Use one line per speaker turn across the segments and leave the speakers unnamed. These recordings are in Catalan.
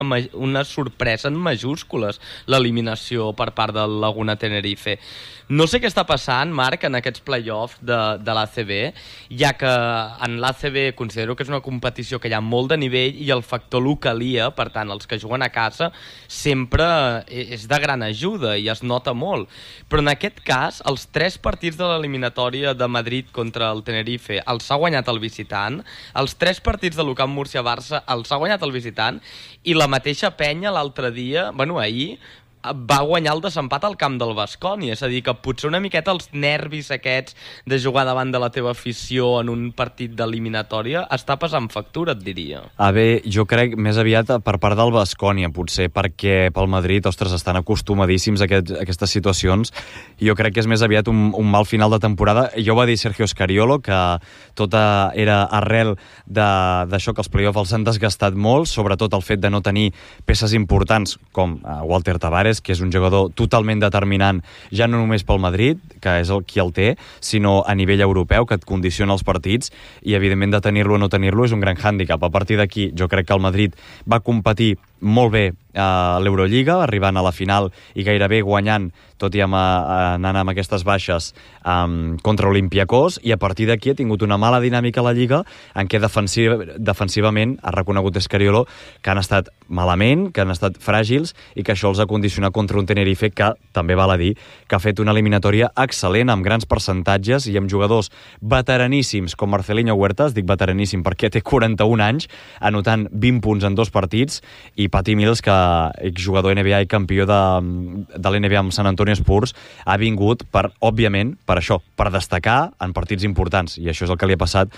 una sorpresa en majúscules l'eliminació per part del Laguna Tenerife. No sé què està passant, Marc, en aquests play-offs de l'ACB, ja que en l'ACB considero que és una competició que hi ha molt de nivell i el factor localia, per tant, els que juguen a casa, sempre és de gran ajuda i es nota molt. Però en aquest cas, els 3 partits de l'eliminatòria de Madrid contra el Tenerife els ha guanyat el visitant, els 3 partits de l'UCAM Múrcia-Barça els ha guanyat el visitant, i la mateixa penya l'altre dia, ahir, va guanyar el desempat al camp del Baskonia. És a dir, que potser una miqueta els nervis aquests de jugar davant de la teva afició en un partit d'eliminatòria està passant factura, et diria.
Bé, jo crec més aviat per part del Baskonia, potser, perquè pel Madrid, ostres, estan acostumadíssims a aquestes situacions. Jo crec que és més aviat un mal final de temporada. Ja ho va dir Sergio Scariolo, que tot era arrel d'això, que els play-offs els han desgastat molt, sobretot el fet de no tenir peces importants com Walter Tavares, que és un jugador totalment determinant, ja no només pel Madrid, que és qui el té, sinó a nivell europeu, que et condiciona els partits, i evidentment de tenir-lo o no tenir-lo és un gran hàndicap. A partir d'aquí, jo crec que el Madrid va competir molt bé a l'Eurolliga, arribant a la final i gairebé guanyant, tot i anant amb aquestes baixes contra Olympiacos, i a partir d'aquí ha tingut una mala dinàmica a la Lliga en què defensivament ha reconegut Scariolo que han estat malament, que han estat fràgils i que això els ha condicionat contra un Tenerife que, també val a dir, que ha fet una eliminatòria excel·lent, amb grans percentatges i amb jugadors veteraníssims com Marcelinho Huertas, dic veteraníssim perquè té 41 anys, anotant 20 punts en 2 partits, i Patty Mills, que exjugador NBA i campió de l'NBA amb San Antonio Spurs, ha vingut òbviament, per això, per destacar en partits importants, i això és el que li ha passat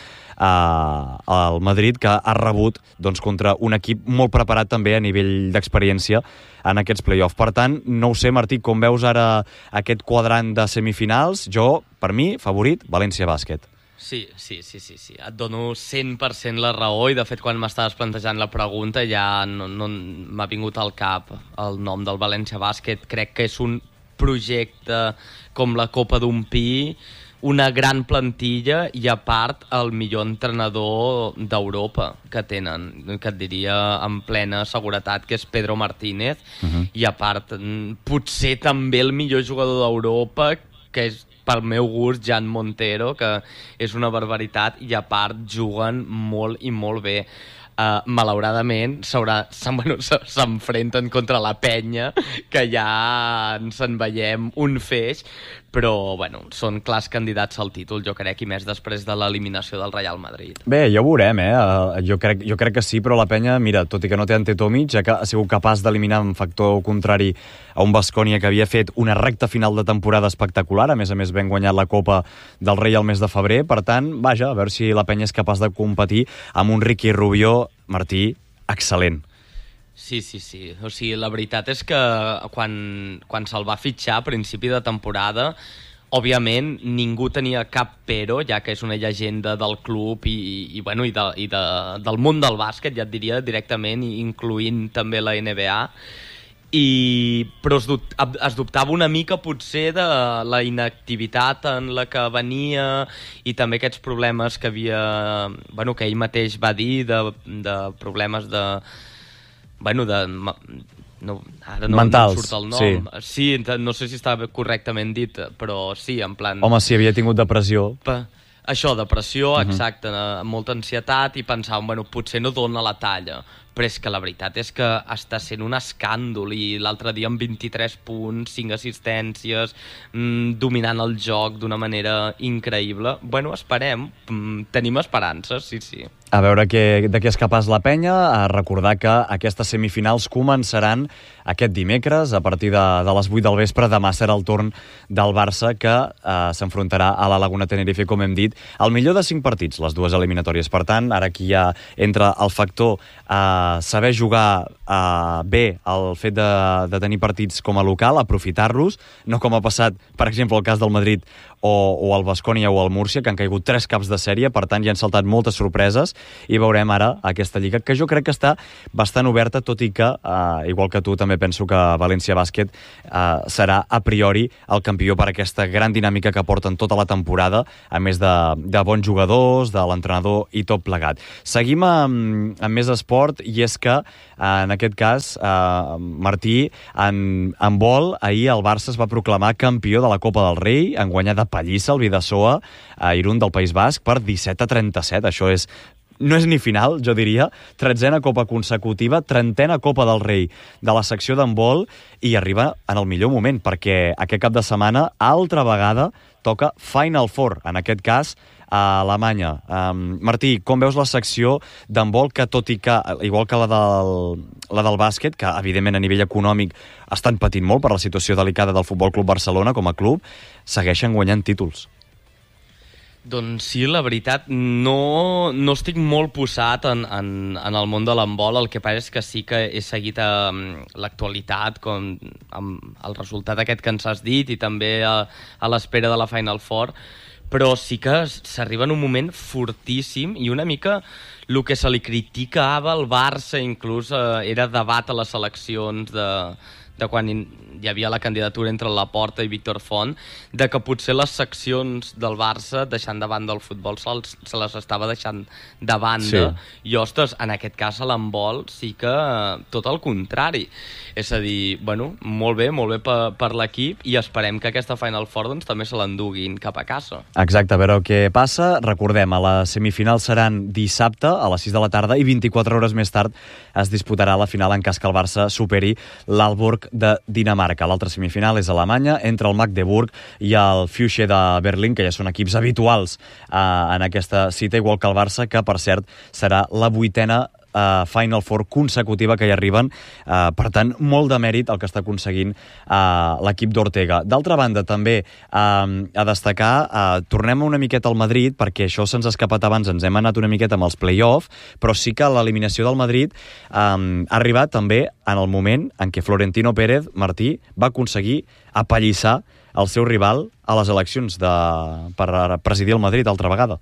al Madrid, que ha rebut contra un equip molt preparat també a nivell d'experiència en aquests play-offs. Per tant, no ho sé, Martí, com veus ara aquest quadrant de semifinals? Jo, per mi, favorit, València Bàsquet.
Sí. Et dono 100% la raó, i de fet quan m'estaves plantejant la pregunta ja no m'ha vingut al cap el nom del València Bàsquet. Crec que és un projecte com la Copa d'un Pi, una gran plantilla i, a part, el millor entrenador d'Europa que tenen, que et diria amb plena seguretat que és Pedro Martínez, i, a part, potser també el millor jugador d'Europa, que és, pel meu gust, Jan Montero, que és una barbaritat, i, a part, juguen molt i molt bé. Malauradament s'enfrenten contra la penya, que ja ens en veiem un feix, però són clars candidats al títol, jo crec, i més després de l'eliminació del Real Madrid.
Bé, ja ho veurem, jo crec que sí, però la penya, mira, tot i que no té Ante Tomic, ja que ha sigut capaç d'eliminar en factor contrari a un Baskonia que havia fet una recta final de temporada espectacular, a més ben guanyat la Copa del Rei al mes de febrer, per tant, vaja, a veure si la penya és capaç de competir amb un Ricky Rubio, Martí, excel·lent.
Sí. O sigui, la veritat és que quan se'l va fitxar a principi de temporada, òbviament ningú tenia cap pero, ja que és una llegenda del club i del món del bàsquet, ja et diria directament, incloent també la NBA, però es dubtava una mica potser de la inactivitat en la que venia i també aquests problemes que havia, que ell mateix va dir de problemes ara no
mentals,
em surt el nom. Sí, no sé si està correctament dit, però sí, en plan...
Home, sí, havia tingut depressió.
Això, depressió, exacte, molta ansietat, i pensàvem, potser no dona la talla. Però és que la veritat és que està sent un escàndol, i l'altre dia amb 23 punts, 5 assistències, dominant el joc d'una manera increïble. Esperem, tenim esperances, sí.
A veure de què és capaç la penya. A recordar que aquestes semifinals començaran aquest dimecres a partir de les 8 del vespre. Demà serà el torn del Barça, que s'enfrontarà a la Laguna Tenerife, com hem dit, al millor de 5 partits, les dues eliminatòries. Per tant, ara aquí ja entra el factor saber jugar bé, el fet de tenir partits com a local, aprofitar-los, no com ha passat, per exemple, el cas del Madrid, o el Baskonia o el Múrcia, que han caigut 3 caps de sèrie, per tant, hi han saltat moltes sorpreses, i veurem ara aquesta lliga, que jo crec que està bastant oberta, tot i que, igual que tu, també penso que València Bàsquet serà a priori el campió per aquesta gran dinàmica que porten tota la temporada, a més de bons jugadors, de l'entrenador i tot plegat. Seguim amb més esport, i és que, en aquest cas, Martí, en vol, ahir el Barça es va proclamar campió de la Copa del Rei, en guanyar de pallissa el Bidasoa a Irún del País Basc per 17-37. Això no és ni final, jo diria. 13a Copa consecutiva, 30a Copa del Rei de la secció d'handbol, i arriba en el millor moment, perquè aquest cap de setmana, altra vegada, toca Final Four, en aquest cas a Alemanya. Martí, com veus la secció d'handbol, que tot i que, igual que la del bàsquet, que evidentment a nivell econòmic estan patint molt per la situació delicada del Futbol Club Barcelona com a club, segueixen guanyant títols?
Doncs sí, la veritat, no estic molt posat en el món de l'handbol. El que passa és que sí que he seguit l'actualitat amb el resultat aquest que ens has dit, i també a l'espera de la Final Four, però sí que s'arriba en un moment fortíssim, i una mica el que se li criticava al Barça, inclús era debat a les eleccions de quan hi havia la candidatura entre Laporta i Víctor Font, de que potser les seccions del Barça, deixant de banda el futbol, se les estava deixant de banda, sí. I, ostres, en aquest cas a l'handbol sí que tot el contrari. És a dir, bueno, molt bé per l'equip, i esperem que aquesta Final Four doncs, també se l'enduguin cap a casa.
Exacte, a veure què passa. Recordem, a les semifinals seran dissabte a les 6 de la tarda, i 24 hores més tard es disputarà la final en cas que el Barça superi l'Aalborg de Dinamarca. L'altra semifinal és a Alemanya, entre el Magdeburg i el Füchse de Berlín, que ja són equips habituals en aquesta cita, igual que el Barça, que per cert serà la 8a Final Four consecutiva que hi arriben. Per tant, molt de mèrit el que està aconseguint l'equip d'Ortega. D'altra banda, també a destacar, tornem una miqueta al Madrid, perquè això se'ns ha escapat abans, ens hem anat una miqueta amb els play-off, però sí que l'eliminació del Madrid ha arribat també en el moment en què Florentino Pérez, Martí, va aconseguir apallissar el seu rival a les eleccions per presidir el Madrid altra vegada.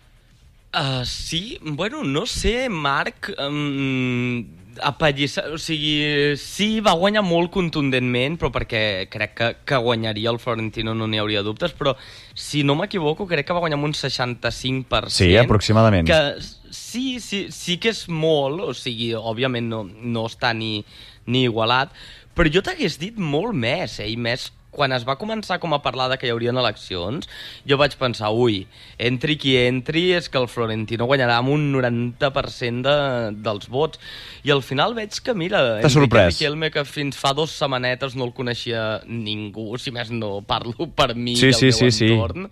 Sí, bueno, no sé, Marc, apallissar, o sigui, sí, va guanyar molt contundentment, però perquè crec que guanyaria el Florentino, no n'hi hauria dubtes, però si no m'equivoco crec que va guanyar amb un 65%.
Sí, aproximadament.
Que sí que és molt, o sigui, òbviament no està ni igualat, però jo t'hagués dit molt més, i més quan es va començar com a parlar que hi haurien eleccions, jo vaig pensar, entri qui entri, és que el Florentino guanyarà amb un 90% dels vots. I al final veig que, mira,
Enrique
Riquelme, que fins fa 2 setmanetes no el coneixia ningú, si més no parlo per mi i el meu entorn,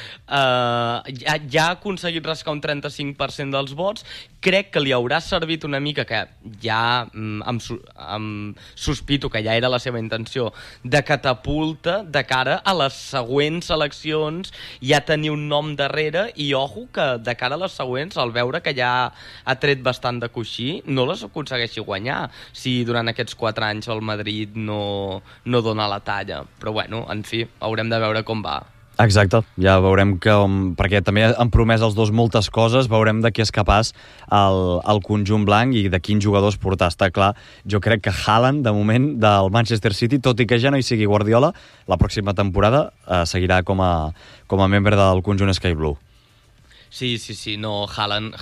ja ha aconseguit rascar un 35% dels vots. Crec que li haurà servit una mica, que ja em sospito que ja era la seva intenció, de catapulta de cara a les següents eleccions, ja tenir un nom darrere, i ojo que de cara a les següents, al veure que ja ha tret bastant de coixí, no les aconsegueixi guanyar si durant aquests 4 anys el Madrid no dona la talla. Però bueno, en fi, haurem de veure com va.
Exacte, ja veurem perquè també han promès els dos moltes coses, veurem de què és capaç el conjunt blanc i de quins jugadors portar. Està clar, jo crec que Haaland, de moment, del Manchester City, tot i que ja no hi sigui Guardiola, la pròxima temporada seguirà com a membre del conjunt Sky Blue.
Sí, no, Haaland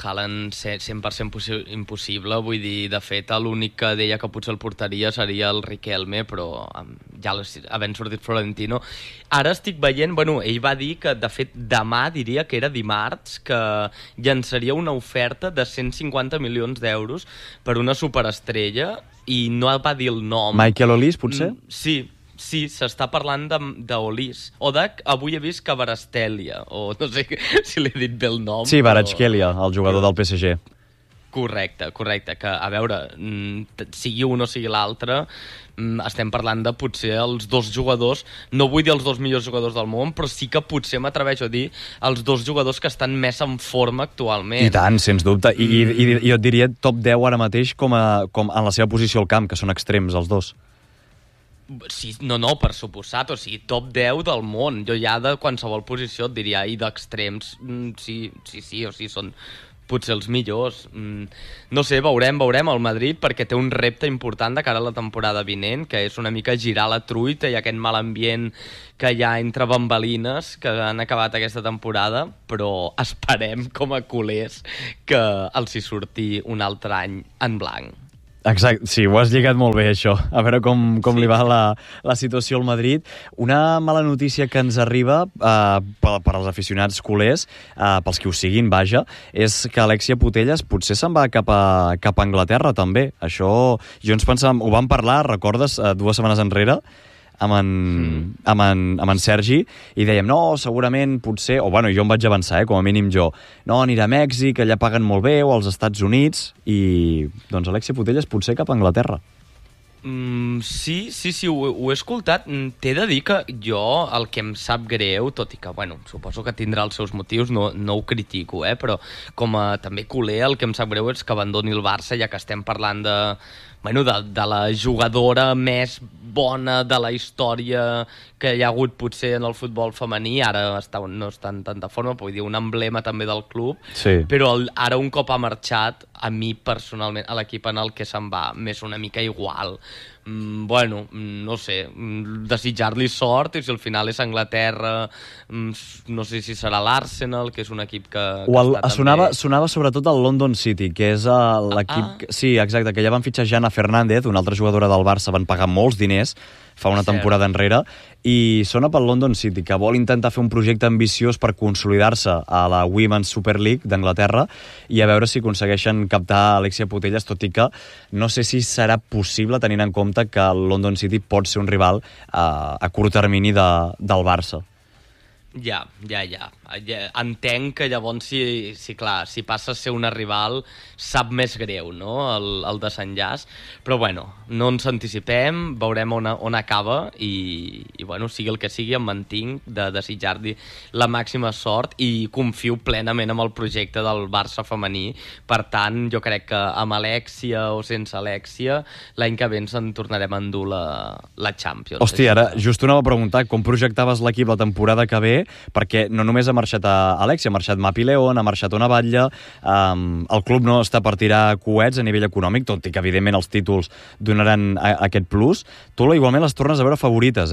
100% impossible, vull dir, de fet, l'únic que deia que potser el portaria seria el Riquelme, però ja havent sortit Florentino. Ara estic veient, ell va dir que, de fet, demà, diria que era dimarts, que llançaria una oferta de 150 milions d'euros per una superestrella, i no va dir el nom.
Michael Olise, potser?
Sí, s'està parlant d'Olise. Avui he vist que Kvaratskhelia, o no sé si l'he dit bé el nom.
Sí, Kvaratskhelia, el jugador del PSG.
Correcte, que, a veure, sigui un o sigui l'altre, estem parlant de potser els 2 jugadors, no vull dir els 2 millors jugadors del món, però sí que potser m'atreveixo a dir els 2 jugadors que estan més en forma actualment.
I tant, sens dubte. I jo et diria top 10 ara mateix com en la seva posició al camp, que són extrems els 2.
Sí, no, per suposat, o sigui, top 10 del món. Jo ja de qualsevol posició et diria, i d'extrems, sí, o sigui, són potser els millors. No sé, veurem el Madrid, perquè té un repte important de cara a la temporada vinent, que és una mica girar la truita i aquest mal ambient que hi ha entre bambalines que han acabat aquesta temporada, però esperem com a culers que els hi surti un altre any en blanc.
Exacte, sí, ho has lligat molt bé, això. A veure com li va la situació al Madrid. Una mala notícia que ens arriba per als aficionats culers, pels que ho siguin, vaja, és que Alexia Putellas potser se'n va cap a Anglaterra, també. Això, jo ens pensàvem, ho vam parlar, recordes, 2 setmanes enrere, amb en Sergi, i dèiem, no, segurament, potser, o bueno, jo em vaig avançar, com a mínim jo, no, anirà a Mèxic, allà paguen molt bé, o als Estats Units, i doncs Alexia Putellas potser cap a Anglaterra.
Sí, ho he escoltat. T'he de dir que jo, el que em sap greu, tot i que, bueno, suposo que tindrà els seus motius, no ho critico, però com a també culer, el que em sap greu és que abandoni el Barça, ja que estem parlant de la jugadora més bona de la història que hi ha hagut potser en el futbol femení. Ara no està en tanta forma, vull dir, un emblema també del club,
sí.
Però ara un cop ha marxat, a mi personalment, a l'equip en el que se'n va, m'és una mica igual. Bueno, no sé, desitjar-li sort, i si al final és Anglaterra, no sé si serà l'Arsenal, que és un equip que
sonava sobretot el London City, que és l'equip... Sí, exacte, que ja van fitxar Jana Fernández, una altra jugadora del Barça, van pagar molts diners fa una temporada enrere, i sona pel London City, que vol intentar fer un projecte ambiciós per consolidar-se a la Women's Super League d'Anglaterra, i a veure si aconsegueixen captar Alexia Putellas, tot i que no sé si serà possible tenint en compte que el London City pot ser un rival a curt termini del Barça.
Ja. Entenc que llavors, si passa a ser una rival, sap més greu, no?, el desenllaç. Però, bueno, no ens anticipem, veurem on acaba, i bueno, sigui el que sigui, em mantinc de desitjar-li la màxima sort, i confio plenament en el projecte del Barça femení. Per tant, jo crec que amb Alexia o sense Alexia, l'any que ve ens en tornarem a endur la Champions.
Hòstia, ara just anava a preguntar com projectaves l'equip la temporada que ve, perquè no només ha marxat Alexia, ha marxat Mapi León, ha marxat Ona Batlle, el club no està per tirar coets a nivell econòmic, tot i que evidentment els títols donaran aquest plus. Tu igualment les tornes a veure favorites,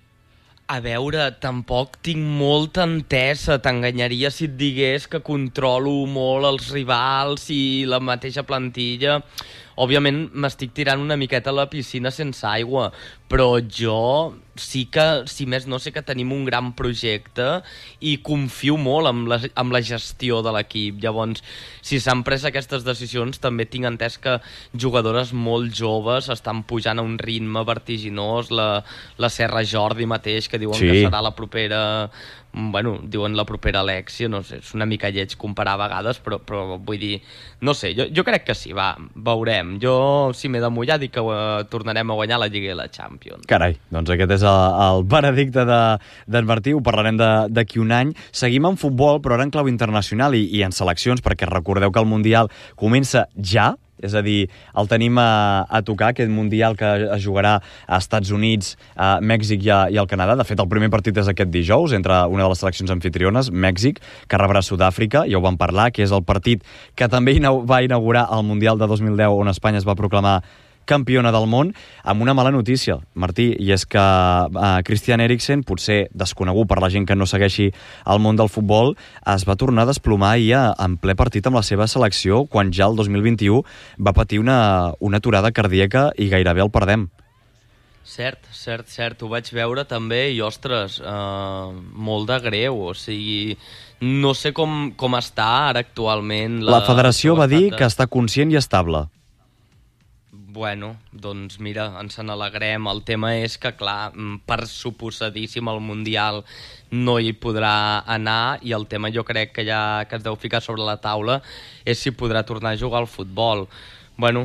A veure, tampoc tinc molta entesa. T'enganyaria si et digués que controlo molt els rivals i la mateixa plantilla. Òbviament m'estic tirant una miqueta a la piscina sense aigua, però jo sí que, si més no, sé que tenim un gran projecte i confio molt amb la gestió de l'equip. Llavors, si s'han pres aquestes decisions, també tinc entès que jugadores molt joves estan pujant a un ritme vertiginós. La Serra Jordi mateix, que diuen que serà la propera... Bueno, diuen la propera Alexia, no sé, és una mica lleig comparar a vegades, però vull dir, no sé, jo crec que sí, veurem. Jo, si m'he de mullar, dic que tornarem a guanyar la Lliga i la Champions.
Carai, doncs aquest és el veredicte d'en Martí, ho parlarem d'aquí un any. Seguim en futbol, però ara en clau internacional i en seleccions, perquè recordeu que el Mundial comença ja, és a dir, el tenim a tocar, aquest Mundial que es jugarà a Estats Units, a Mèxic i al Canadà. De fet, el primer partit és aquest dijous, entre una de les seleccions anfitriones, Mèxic, que rebrà Sud-àfrica, ja ho vam parlar, que és el partit que també va inaugurar el Mundial de 2010, on Espanya es va proclamar campiona del món, amb una mala notícia, Martí, i és que Christian Eriksen, potser desconegut per la gent que no segueixi el món del futbol, es va tornar a desplomar ahir en ple partit amb la seva selecció, quan ja el 2021 va patir una aturada cardíaca i gairebé el perdem.
Cert, ho vaig veure també, i ostres, molt de greu, o sigui, no sé com està ara actualment.
La federació va dir que està conscient i estable.
Bueno, doncs mira, ens n'alegrem. El tema és que, clar, per suposadíssim el Mundial no hi podrà anar, i el tema jo crec que ja que es deu ficar sobre la taula és si podrà tornar a jugar al futbol. Bueno,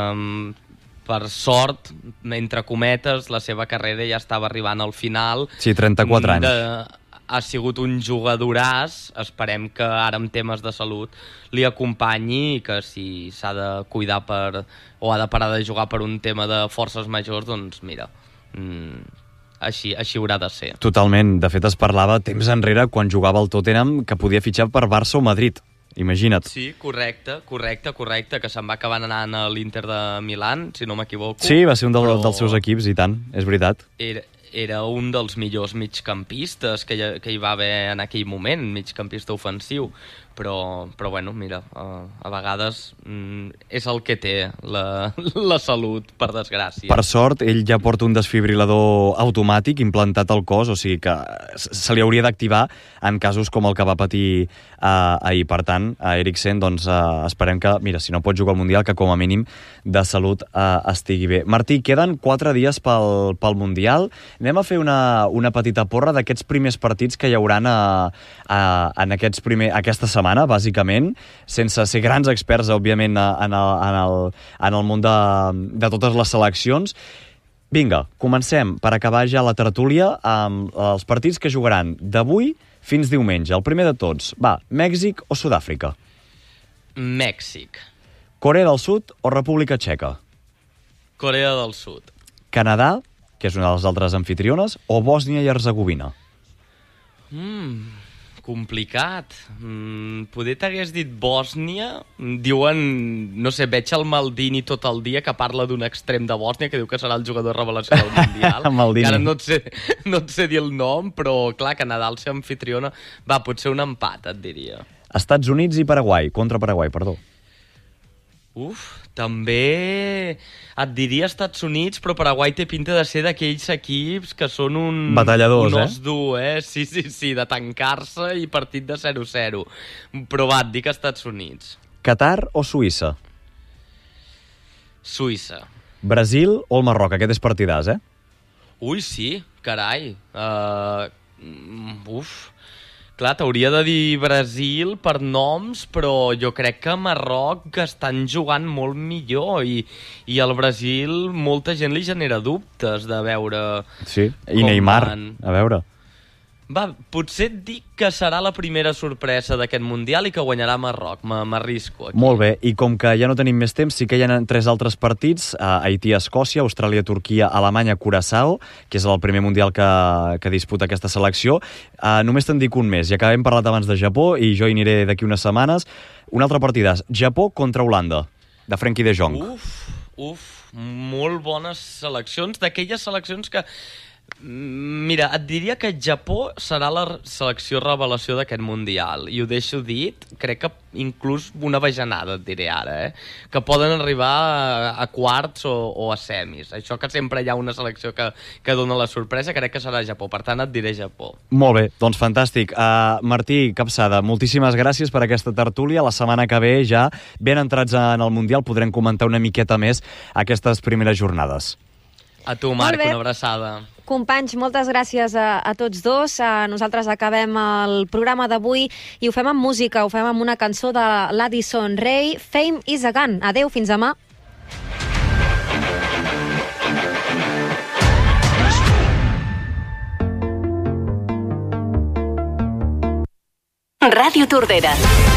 per sort, entre cometes, la seva carrera ja estava arribant al final.
Sí, 34 anys.
Ha sigut un jugadoràs, esperem que ara en temes de salut li acompanyi, i que si s'ha de cuidar o ha de parar de jugar per un tema de forces majors, doncs mira, Així haurà de ser.
Totalment. De fet, es parlava temps enrere, quan jugava al Tottenham, que podia fitxar per Barça o Madrid. Imagina't.
Sí, correcte, que se'n va acabar anant a l'Inter de Milán, si no m'equivoco.
Sí, va ser un dels seus equips, i tant, és veritat.
Era un dels millors migcampistes que hi va haver en aquell moment, migcampista ofensiu, però bueno, mira, a vegades és el que té la salut, per desgràcia.
Per sort, ell ja porta un desfibrilador automàtic implantat al cos, o sigui que se li hauria d'activar en casos com el que va patir ahir. Per tant, a Eriksen, doncs, esperem que, mira, si no pot jugar al Mundial, que com a mínim de salut estigui bé. Martí, queden 4 dies pel Mundial. Anem a fer una petita porra d'aquests primers partits que hi haurà en aquesta setmana, bàsicament, sense ser grans experts, òbviament, en el món de totes les seleccions. Vinga, comencem per acabar ja la tertúlia amb els partits que jugaran d'avui fins diumenge. El primer de tots, va, Mèxic o Sud-àfrica?
Mèxic.
Corea del Sud o República Txeca?
Corea del Sud.
Canadà, que és una de les altres anfitriones, o Bòsnia i Herzegovina?
Complicat. Poder t'hagués dit Bòsnia. Diuen, no sé, veig el Maldini tot el dia que parla d'un extrem de Bòsnia que diu que serà el jugador revelació del Mundial.
Maldini.
Ara no et sé dir el nom, però clar, Canadà al ser anfitriona, va, potser un empat, et diria.
Estats Units i Paraguai, contra Paraguai, perdó.
També et diria Estats Units, però Paraguai té pinta de ser d'aquells equips que són
batalladors,
un os dur, Sí, de tancar-se i partit de 0-0. Però va, et dic Estats Units.
Qatar o Suïssa?
Suïssa.
Brasil o el Marroc? Aquest és partidàs,
Ui, sí, carai. Clar, t'hauria de dir Brasil per noms, però jo crec que a Marroc estan jugant molt millor i al Brasil molta gent li genera dubtes de veure...
Sí, i Neymar, a veure...
Va, potser et dic que serà la primera sorpresa d'aquest Mundial i que guanyarà Marroc, m'arrisco aquí.
Molt bé, i com que ja no tenim més temps, sí que hi ha 3 altres partits, Haití-Escòcia, Austràlia-Turquia, Alemanya-Curaçao, que és el primer Mundial que disputa aquesta selecció. Només te'n dic un més, ja que hem parlat abans de Japó i jo hi aniré d'aquí unes setmanes. Un altre partidàs, Japó contra Holanda, de Frenkie de Jong.
Molt bones seleccions, d'aquelles seleccions que... Mira, et diria que Japó serà la selecció revelació d'aquest Mundial, i ho deixo dit, crec que inclús una bajanada, et diré ara, que poden arribar a quarts o a semis. Això que sempre hi ha una selecció que dona la sorpresa, crec que serà Japó, per tant et diré Japó.
Molt bé, doncs fantàstic. Martí Capçada, moltíssimes gràcies per aquesta tertúlia. La setmana que ve, ja ben entrats en el Mundial, podrem comentar una miqueta més aquestes primeres jornades.
A tu, Marc, una abraçada.
Companys, moltes gràcies a tots dos. Nosaltres acabem el programa d'avui i ho fem amb música, ho fem amb una cançó de l'Addison Rae, Fame is a Gun. Adeu, fins demà.
Ràdio Tordera.